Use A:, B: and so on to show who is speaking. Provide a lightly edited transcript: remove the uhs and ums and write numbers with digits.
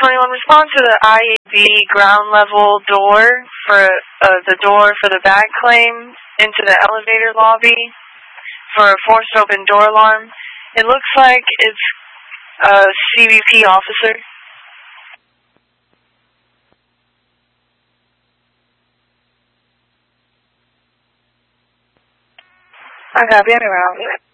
A: 21, respond to the IAB ground level door for the door for the bag claim into the elevator lobby for a forced open door alarm. It looks like it's a CBP officer.
B: I copy, around.